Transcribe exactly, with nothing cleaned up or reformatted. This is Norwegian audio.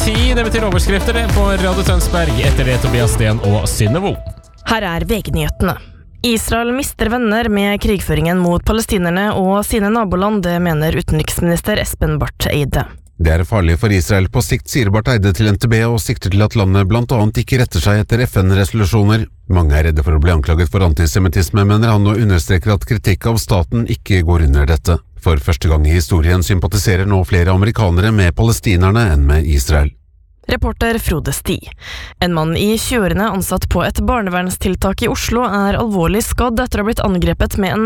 ti, det betyr overskrifter det på Radio Tønsberg, etter det Tobias Sten og Synnevo. Her er V G-nyhetene. Israel mister venner med krigføringen mot palestinerne og sine naboland, det mener utenriksminister Espen Barth Eide. Det er farlig for Israel på sikt, sier Barth Eide til N T B, og sikter til at landet blant annet ikke retter seg etter F N-resolusjoner. Mange er redde for å bli anklaget for antisemitisme, mener han, og understreker at kritikk av staten ikke går under dette. For første gang i historien sympatiserer nå flere amerikanere med palestinerne enn med Israel. Reporter Frode Sti. En mann i tjueårene ansatt på et barnevernstiltak i Oslo er alvorlig skadd etter å ha blitt angrepet med en